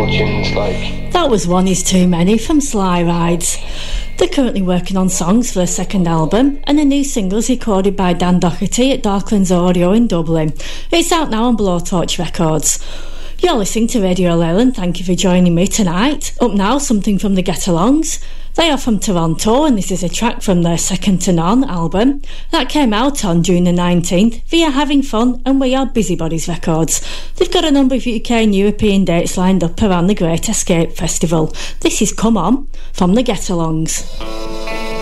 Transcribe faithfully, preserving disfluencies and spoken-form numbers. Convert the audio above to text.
tunes like... That was One Is Too Many from Sly Rides. They're currently working on songs for a second album, and a new single's recorded by Dan Doherty at Darklands Audio in Dublin. It's out now on Blowtorch Records. You're listening to Radio Leyland. Thank you for joining me tonight. Up now, something from the Get-Alongs. They are from Toronto, and this is a track from their Second to None album that came out on June the nineteenth via Having Fun and We Are Busybodies Records. They've got a number of U K and European dates lined up around the Great Escape Festival. This is Come On from the Get-Alongs.